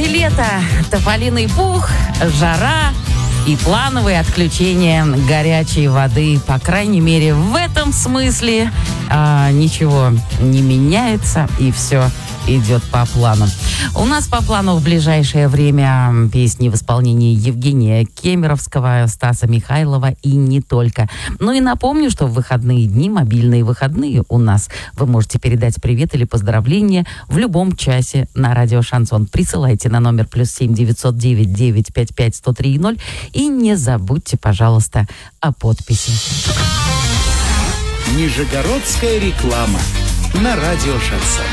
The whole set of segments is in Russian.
породе лета. Тополиный пух, жара и плановые отключения горячей воды. По крайней мере, в этом смысле ничего не меняется, и все идет по плану. У нас по плану в ближайшее время песни в исполнении Евгения Кемеровского, Стаса Михайлова и не только. Ну и напомню, что в выходные дни, мобильные выходные у нас, вы можете передать привет или поздравления в любом часе на радио Шансон. Присылайте на номер +7 909 955 103 и не забудьте, пожалуйста, о подписи. Нижегородская реклама на радио Шансон.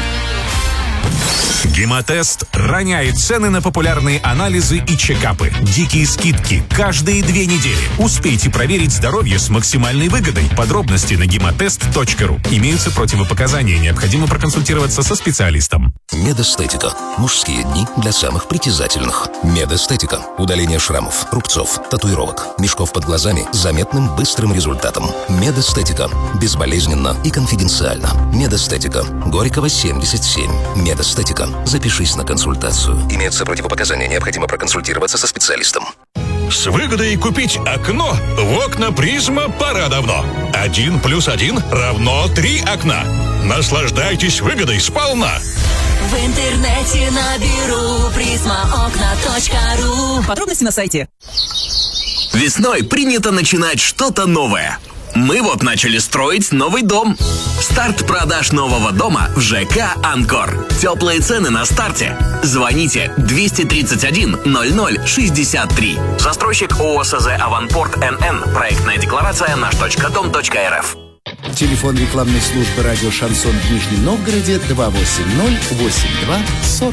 Гемотест роняет цены на популярные анализы и чекапы. Дикие скидки каждые 2 недели. Успейте проверить здоровье с максимальной выгодой. Подробности на gematest.ru. Имеются противопоказания. Необходимо проконсультироваться со специалистом. Медэстетика. Мужские дни для самых притязательных. Медэстетика. Удаление шрамов, рубцов, татуировок, мешков под глазами с заметным быстрым результатом. Медэстетика. Безболезненно и конфиденциально. Медэстетика. Горького, 77. Медэстетика. Запишись на консультацию. Имеются противопоказания. Необходимо проконсультироваться со специалистом. С выгодой купить окно в окна Призма пора давно. 1+1 равно 3 окна. Наслаждайтесь выгодой сполна. В интернете наберу prismaokna.ru. Подробности на сайте. Весной принято начинать что-то новое. Мы вот начали строить новый дом. Старт продаж нового дома в ЖК «Анкор». Теплые цены на старте. Звоните 231 00 63. Застройщик ООО СЗ «Аванпорт НН». Проектная декларация наш.дом.рф. Телефон рекламной службы радио Шансон в Нижнем Новгороде 280 82 40.